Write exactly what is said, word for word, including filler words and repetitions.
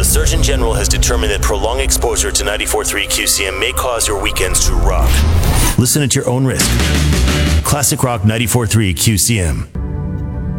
Surgeon General has determined that prolonged exposure to ninety-four point three Q C M may cause your weekends to rock. Listen at your own risk. Classic Rock ninety-four point three Q C M.